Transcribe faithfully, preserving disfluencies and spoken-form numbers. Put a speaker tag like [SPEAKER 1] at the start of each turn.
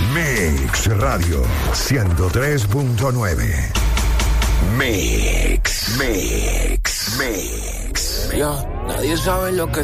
[SPEAKER 1] Mix Radio ciento tres punto nueve. Mix, Mix, Mix.
[SPEAKER 2] Ya, nadie sabe lo que